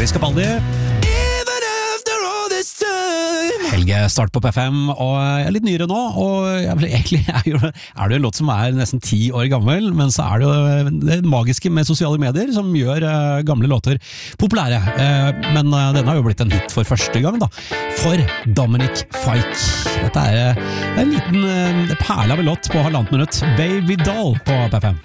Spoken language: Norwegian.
Elis Capaldi. Helge start på P5, og jeg er litt nyere nå, og egentlig er det jo en låt som er nesten 10 år gammel, men så er det jo det magiske med sosiale medier som gjør gamle låter populære. Men denne har jo blitt en hit for første gang da, for Dominic Fike. Dette er en liten perle av en låt på 1,5 minutt, Baby Doll på P5.